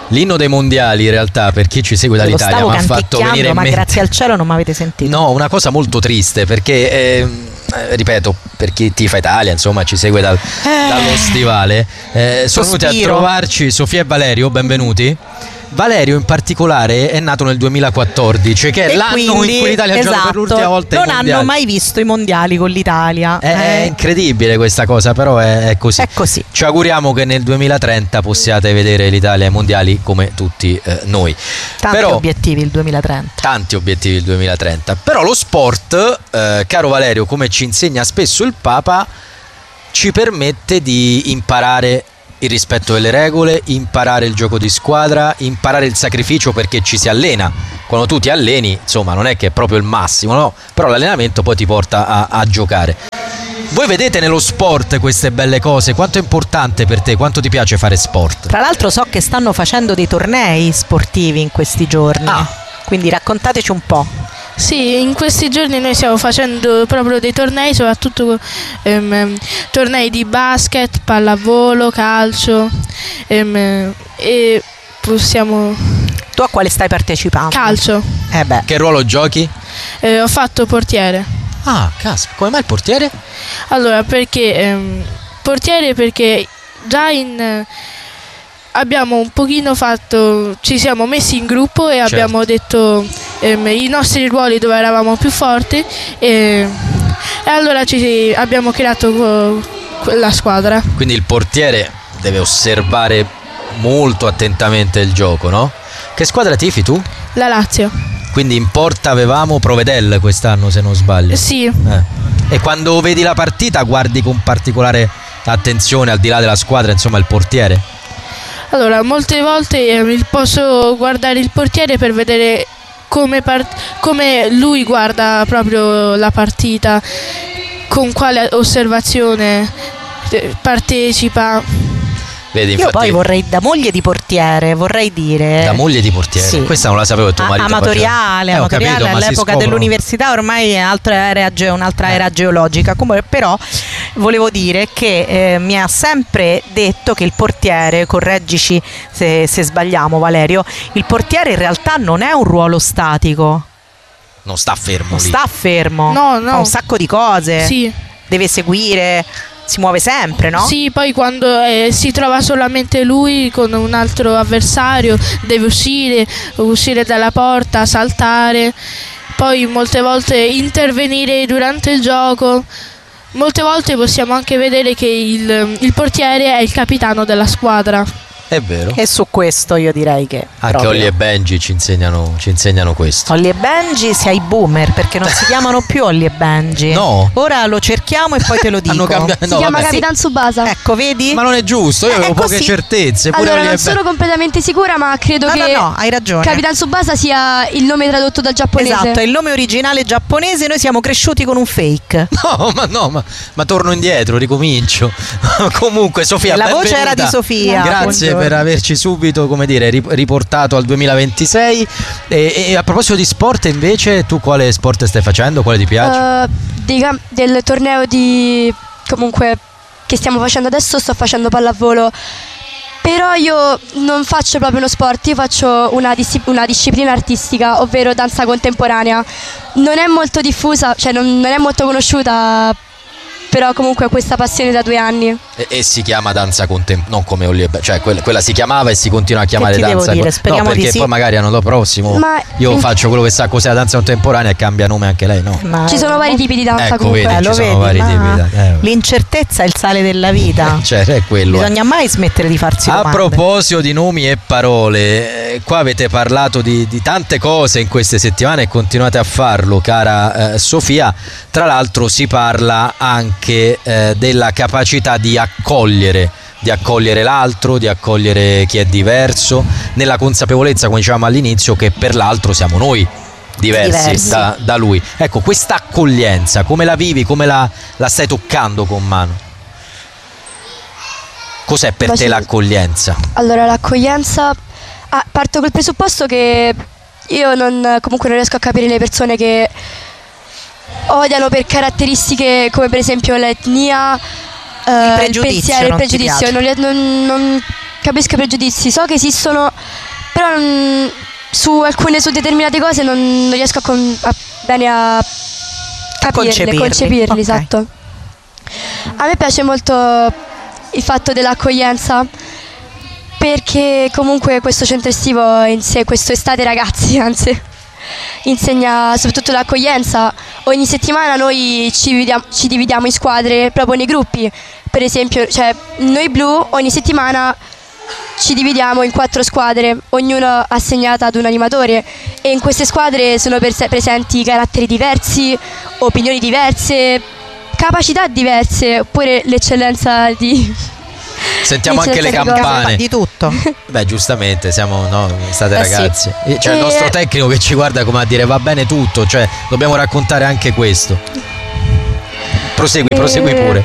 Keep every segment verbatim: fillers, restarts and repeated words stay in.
L'inno dei mondiali, in realtà, per chi ci segue dall'Italia, mi ha fatto venire in ma mente... grazie al cielo non mi avete sentito. No, una cosa molto triste, perché eh, ripeto, per chi tifa Italia, insomma, ci segue dal, Eh, dallo stivale, eh, sono venuti a sospiro. trovarci Sofia e Valerio, benvenuti. Valerio in particolare è nato nel duemilaquattordici, che è E l'anno quindi, in cui l'Italia esatto, gioca per l'ultima volta non i hanno mondiali. mai visto i mondiali con l'Italia. È, è Eh, incredibile questa cosa, però è, è così. È così. Ci auguriamo che nel duemilatrenta possiate vedere l'Italia ai mondiali come tutti eh, noi. Tanti Però, obiettivi il duemilatrenta. tanti obiettivi il duemilatrenta. Però lo sport, eh, caro Valerio, come ci insegna spesso il Papa, ci permette di imparare il rispetto delle regole, imparare il gioco di squadra, imparare il sacrificio, perché ci si allena. Quando tu ti alleni, insomma, non è che è proprio il massimo, no? Però l'allenamento poi ti porta a, a giocare. Voi vedete nello sport queste belle cose? Quanto è importante per te? Quanto ti piace fare sport? Tra l'altro so che stanno facendo dei tornei sportivi in questi giorni. Ah. Quindi raccontateci un po'. Sì, in questi giorni noi stiamo facendo proprio dei tornei, soprattutto ehm, tornei di basket, pallavolo, calcio ehm, e possiamo... Tu a quale stai partecipando? Calcio. Eh beh. Che ruolo giochi? Eh, ho fatto portiere. Ah, caspita, come mai il portiere? Allora, perché ehm, portiere perché già in... eh, abbiamo un pochino fatto, ci siamo messi in gruppo e Certo. abbiamo detto ehm, i nostri ruoli dove eravamo più forti e, e allora ci abbiamo creato co- la squadra. Quindi il portiere deve osservare molto attentamente il gioco, no? Che squadra tifi tu? La Lazio. Quindi in porta avevamo Provedel quest'anno, se non sbaglio. Sì, Eh. E quando vedi la partita guardi con particolare attenzione, al di là della squadra, insomma, il portiere? allora molte volte ehm, posso guardare il portiere per vedere come, part- come lui guarda proprio la partita, con quale osservazione eh, partecipa. Vedi, Io infatti, poi vorrei, da moglie di portiere, vorrei dire... da moglie di portiere. Sì. Questa non la sapevo che tuo A- marito amatoriale, faceva. Eh, ho amatoriale capito, ma si all'epoca scoprono. dell'università ormai è altra era ge- un'altra Eh. era geologica. Comunque, però volevo dire che eh, mi ha sempre detto che il portiere, correggici se, se sbagliamo Valerio, il portiere in realtà non è un ruolo statico, Non sta fermo non lì. sta fermo, No, no. fa un sacco di cose, Sì. deve seguire, si muove sempre, no? Sì, poi quando eh, si trova solamente lui con un altro avversario deve uscire, uscire dalla porta, saltare, poi molte volte intervenire durante il gioco. Molte volte possiamo anche vedere che il, il portiere è il capitano della squadra. È vero. E su questo io direi che Anche proprio- Olli e Benji ci insegnano, ci insegnano questo. Olli e Benji sei boomer, perché non si chiamano più Olli e Benji. No. Ora lo cerchiamo e poi te lo dico. Hanno cambiato. Si No, chiama vabbè. Capitan Tsubasa. Ecco, vedi? Ma non è giusto, io Eh, avevo è poche così. certezze. Pure Allora, Olli e non Ben- sono completamente sicura, ma credo No, che no, no, hai ragione. Capitan Tsubasa sia il nome tradotto dal giapponese. Esatto, è il nome originale giapponese, noi siamo cresciuti con un fake. No, ma no, ma, ma torno indietro, ricomincio. Comunque, Sofia, La voce benvenuta. era di Sofia. Grazie Buongiorno. per averci subito, come dire, ri- riportato al duemilaventisei. E, e a proposito di sport, invece, tu quale sport stai facendo? Quale ti piace? Eh, dei cam- del torneo di comunque che stiamo facendo adesso sto facendo pallavolo. Però io non faccio proprio uno sport, io faccio una, disci- una disciplina artistica, ovvero danza contemporanea. Non è molto diffusa, cioè non, non è molto conosciuta, però comunque ho questa passione da due anni. E, e si chiama danza contemporanea, non come Olli e Ben- cioè quella, quella si chiamava e si continua a chiamare ti devo danza dire? con- Speriamo no, perché di sì. poi magari l'anno prossimo Ma- io faccio quello che sa cos'è la danza contemporanea e cambia nome anche lei, no? Ma- Ci sono vari tipi di danza Ecco, comunque. vedi. Eh, lo ci sono vedi, vari ma tipi, eh, vabbè. l'incertezza è il sale della vita. Cioè, è quello. eh. Bisogna mai smettere di farsi A domande. proposito di nomi e parole, eh, qua avete parlato di, di tante cose in queste settimane e continuate a farlo, cara eh, Sofia. Tra l'altro si parla anche eh, della capacità di accogliere, di accogliere l'altro, di accogliere chi è diverso, nella consapevolezza, come dicevamo all'inizio, che per l'altro siamo noi diversi, Diversi. Da, da lui. Ecco, questa accoglienza, come la vivi, come la, la stai toccando con mano? Cos'è per Ma te sì. l'accoglienza? Allora, l'accoglienza. Ah, parto col presupposto che io non, comunque non riesco a capire le persone che odiano per caratteristiche come per esempio l'etnia, eh, il pregiudizio pensiero, il non ti pregiudizio. piace. Non, li- non- non capisco i pregiudizi. So che esistono però non, su alcune, su determinate cose non, non riesco a, con, a bene a capirle, concepirli, concepirli okay. esatto. A me piace molto il fatto dell'accoglienza, perché comunque questo centro estivo in sé, questo estate ragazzi, anzi, insegna soprattutto l'accoglienza. Ogni settimana noi ci dividiamo, ci dividiamo in squadre proprio nei gruppi. Per esempio, cioè, noi blu ogni settimana ci dividiamo in quattro squadre, ognuna assegnata ad un animatore, e in queste squadre sono presenti caratteri diversi, opinioni diverse, capacità diverse, oppure l'eccellenza di... Sentiamo anche le campane di tutto. Beh, giustamente, siamo no, state eh ragazzi. Sì. C'è e... il nostro tecnico che ci guarda come a dire va bene tutto, cioè dobbiamo raccontare anche questo. Prosegui, e... prosegui pure.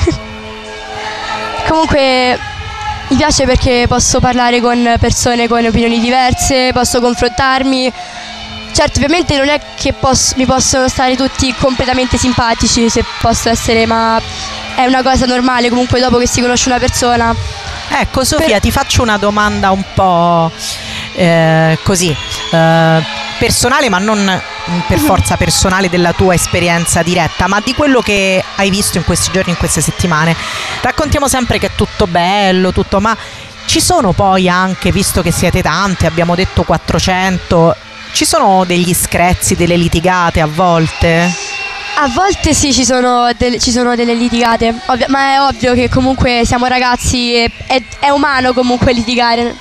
Comunque mi piace perché posso parlare con persone con opinioni diverse, posso confrontarmi. Certo, ovviamente non è che posso, mi possono stare tutti completamente simpatici, se posso essere, ma è una cosa normale comunque dopo che si conosce una persona. Ecco Sofia, per... ti faccio una domanda un po' eh, così eh, personale, ma non per forza personale della tua esperienza diretta, ma di quello che hai visto in questi giorni, in queste settimane. Raccontiamo sempre che è tutto bello, tutto, ma ci sono poi anche, visto che siete tanti, abbiamo detto quattrocento, ci sono degli screzi, delle litigate a volte? A volte sì, ci sono, del, ci sono delle litigate, ovvio, ma è ovvio che comunque siamo ragazzi e è, è umano comunque litigare.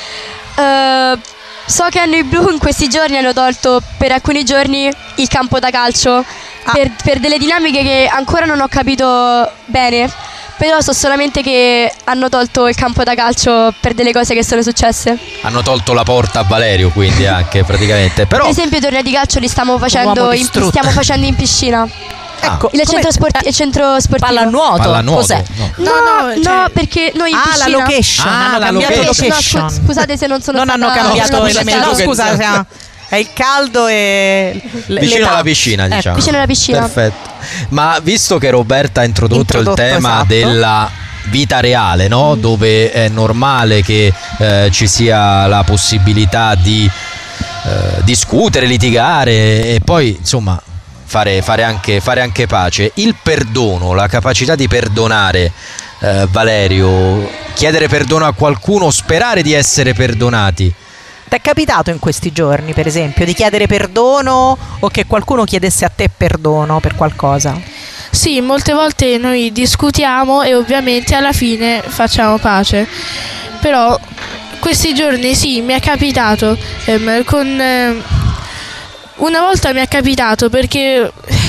Uh, so che a noi blu in questi giorni hanno tolto per alcuni giorni il campo da calcio, ah. per, per delle dinamiche che ancora non ho capito bene, però so solamente che hanno tolto il campo da calcio per delle cose che sono successe. Hanno tolto la porta a Valerio, quindi anche praticamente. Però... Per esempio i tornei di calcio li stiamo facendo, in, stiamo facendo in piscina. Ecco, il centro, sporti- il centro sportivo. Pallanuoto. Pallanuoto. Cos'è? No, no, no, cioè... no, perché noi in ah, piscina... la location. Ah, hanno la cambiato location. location. No, scusate se non sono non stata... hanno cambiato no, elemento. No, scusa, siamo... è il caldo e vicino l'età. alla piscina, diciamo. Eh, vicino alla piscina. Perfetto. Ma visto che Roberta ha introdotto, introdotto il tema esatto. della vita reale, no? Mm. Dove è normale che eh, ci sia la possibilità di eh, discutere, litigare e poi insomma fare, fare, anche, fare anche pace. Il perdono, la capacità di perdonare, eh, Valerio, chiedere perdono a qualcuno, sperare di essere perdonati. Ti è capitato in questi giorni, per esempio, di chiedere perdono o che qualcuno chiedesse a te perdono per qualcosa? Sì, molte volte noi discutiamo e ovviamente alla fine facciamo pace. Però questi giorni sì, mi è capitato ehm, con ehm, una volta mi è capitato perché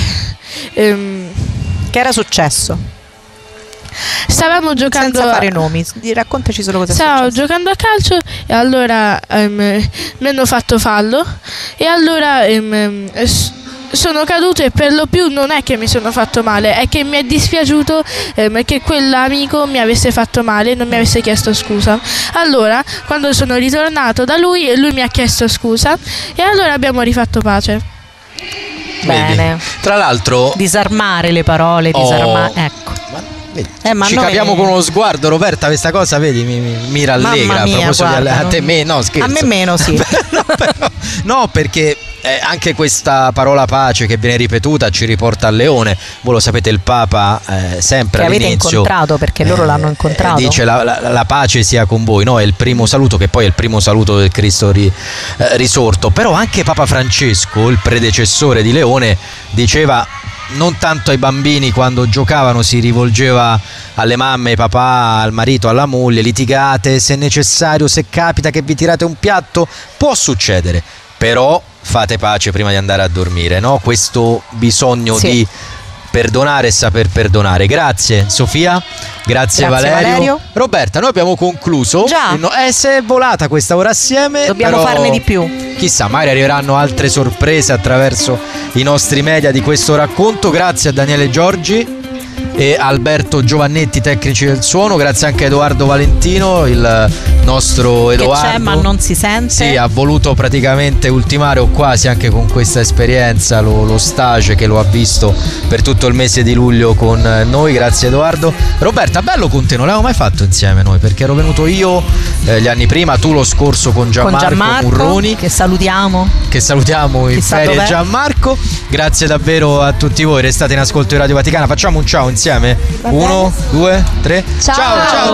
ehm, che era successo? Stavamo giocando, senza fare nomi, raccontaci solo cosa è stavamo successo. giocando a calcio e allora ehm, mi hanno fatto fallo e allora ehm, sono caduto e per lo più non è che mi sono fatto male, è che mi è dispiaciuto ehm, che quell'amico mi avesse fatto male e non mi avesse chiesto scusa. Allora quando sono ritornato da lui, lui mi ha chiesto scusa e allora abbiamo rifatto pace. Bene. Vedi? Tra l'altro disarmare le parole, oh, disarmare, ecco. Ma vedi, eh, ma ci noi... capiamo con uno sguardo, Roberta, questa cosa vedi mi, mi, mi rallegra. Mamma mia, a, guarda, di, a te non... me no scherzo. A me meno sì. no, però, no perché eh, anche questa parola pace che viene ripetuta ci riporta al leone. Voi lo sapete, il Papa eh, sempre che all'inizio avete incontrato, perché loro eh, l'hanno incontrato, dice la, la, la pace sia con voi, no? È il primo saluto, che poi è il primo saluto del Cristo ri, eh, risorto. Però anche Papa Francesco, il predecessore di Leone, diceva non tanto ai bambini quando giocavano, si rivolgeva alle mamme, ai papà, al marito, alla moglie: litigate se necessario, se capita che vi tirate un piatto, può succedere, però fate pace prima di andare a dormire, no? Questo bisogno sì. di perdonare e saper perdonare. Grazie Sofia, grazie, grazie Valerio. Valerio. Roberta, noi abbiamo concluso. Già. No, eh, se è volata questa ora assieme. Dobbiamo però, farne di più. Chissà, magari arriveranno altre sorprese attraverso i nostri media di questo racconto. Grazie a Daniele Giorgi. e Alberto Giovannetti, tecnici del suono. Grazie anche a Edoardo Valentino, il nostro Edoardo. Che c'è ma non si sente. Sì, ha voluto praticamente ultimare o quasi anche con questa esperienza lo, lo stage che lo ha visto per tutto il mese di luglio con noi. Grazie Edoardo. Roberta, bello con te, non l'abbiamo mai fatto insieme noi, perché ero venuto io eh, gli anni prima, tu lo scorso con Gianmarco, con Gianmarco Murroni, che salutiamo che salutiamo in Chissà ferie dov'è. Gianmarco. Grazie davvero a tutti voi, restate in ascolto di Radio Vaticana. Facciamo un ciao insieme. Uno, due, tre. Ciao. Ciao, ciao.